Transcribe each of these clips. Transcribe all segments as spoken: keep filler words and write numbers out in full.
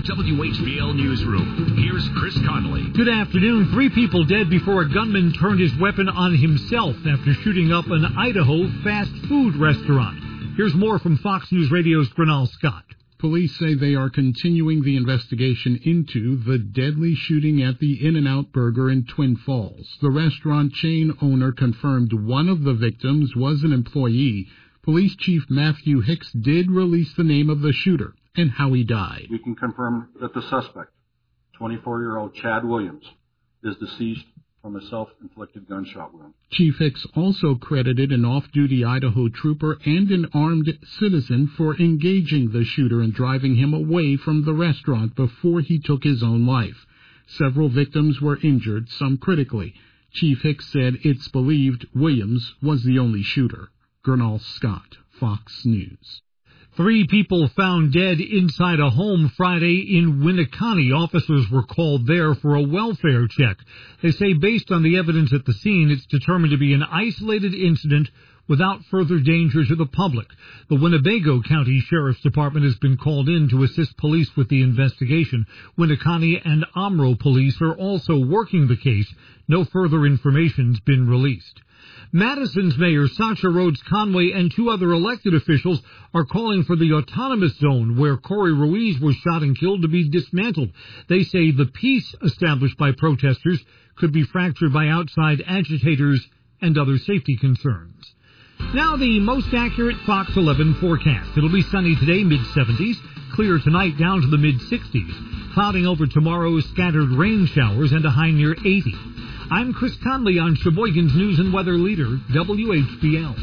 W H B L Newsroom. Here's Chris Conley. Good afternoon. Three people dead before a gunman turned his weapon on himself after shooting up an Idaho fast food restaurant. Here's more from Fox News Radio's Grenal Scott. Police say they are continuing the investigation into the deadly shooting at the In-N-Out Burger in Twin Falls. The restaurant chain owner confirmed one of the victims was an employee. Police Chief Matthew Hicks did release the name of the shooter and how he died. We can confirm that the suspect, twenty-four-year-old Chad Williams, is deceased from a self-inflicted gunshot wound. Chief Hicks also credited an off-duty Idaho trooper and an armed citizen for engaging the shooter and driving him away from the restaurant before he took his own life. Several victims were injured, some critically. Chief Hicks said it's believed Williams was the only shooter. Gernal Scott, Fox News. Three people found dead inside a home Friday in Winneconne. Officers were called there for a welfare check. They say based on the evidence at the scene, it's determined to be an isolated incident without further danger to the public. The Winnebago County Sheriff's Department has been called in to assist police with the investigation. Winneconne and Omro police are also working the case. No further information's been released. Madison's mayor, Sacha Rhodes Conway, and two other elected officials are calling for the autonomous zone where Corey Ruiz was shot and killed to be dismantled. They say the peace established by protesters could be fractured by outside agitators and other safety concerns. Now the most accurate Fox eleven forecast. It'll be sunny today, mid seventies. Clear tonight, down to the mid sixties. Clouding over tomorrow, scattered rain showers and a high near eighty. I'm Chris Conley on Sheboygan's News and Weather Leader, W H B L.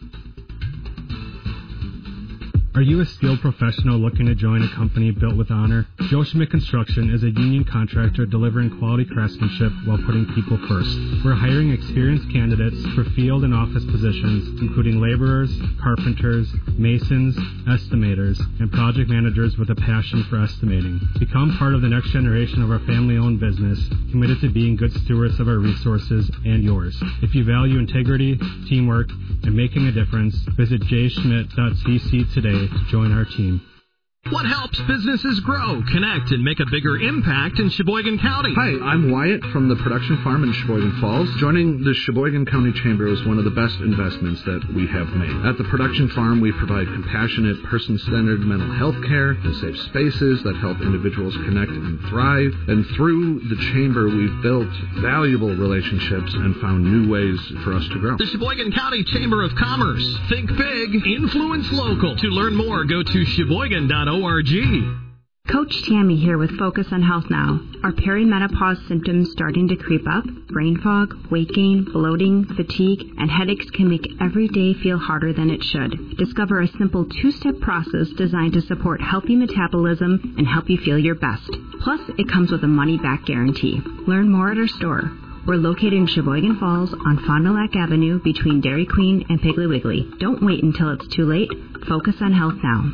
Are you a skilled professional looking to join a company built with honor? Joe Schmidt Construction is a union contractor delivering quality craftsmanship while putting people first. We're hiring experienced candidates for field and office positions, including laborers, carpenters, masons, estimators, and project managers with a passion for estimating. Become part of the next generation of our family-owned business, committed to being good stewards of our resources and yours. If you value integrity, teamwork, and making a difference, visit j schmidt dot c c today to join our team. What helps businesses grow, connect, and make a bigger impact in Sheboygan County? Hi, I'm Wyatt from the Production Farm in Sheboygan Falls. Joining the Sheboygan County Chamber is one of the best investments that we have made. At the Production Farm, we provide compassionate, person-centered mental health care and safe spaces that help individuals connect and thrive. And through the Chamber, we've built valuable relationships and found new ways for us to grow. The Sheboygan County Chamber of Commerce. Think big, influence local. To learn more, go to sheboygan dot org. Coach Tammy here with Focus on Health Now. Are perimenopause symptoms starting to creep up? Brain fog, weight gain, bloating, fatigue, and headaches can make every day feel harder than it should. Discover a simple two-step process designed to support healthy metabolism and help you feel your best. Plus, it comes with a money-back guarantee. Learn more at our store. We're located in Sheboygan Falls on Fond du Lac Avenue between Dairy Queen and Piggly Wiggly. Don't wait until it's too late. Focus on Health Now.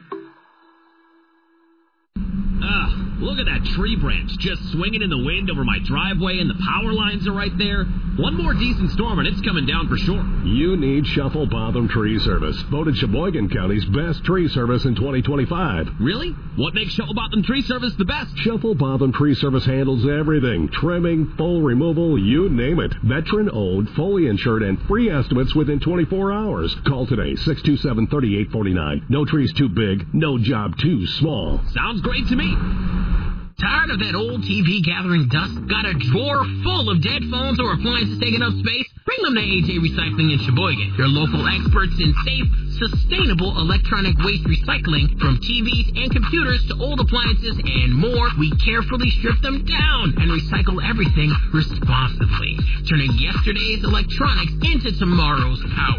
Ugh, look at that tree branch just swinging in the wind over my driveway, and the power lines are right there. One more decent storm and it's coming down for sure. You need Shuffle Botham Tree Service, voted Sheboygan County's best tree service in twenty twenty-five. Really? What makes Shuffle Botham Tree Service the best? Shuffle Botham Tree Service handles everything. Trimming, full removal, you name it. Veteran-owned, fully insured, and free estimates within twenty-four hours. Call today, six two seven, three eight four nine. No tree's too big, no job too small. Sounds great to me. Tired of that old T V gathering dust? Got a drawer full of dead phones or appliances taking up space? Bring them to A J Recycling in Sheboygan. They're local experts in safe, sustainable electronic waste recycling. From T Vs and computers to old appliances and more, we carefully strip them down and recycle everything responsibly, turning yesterday's electronics into tomorrow's power.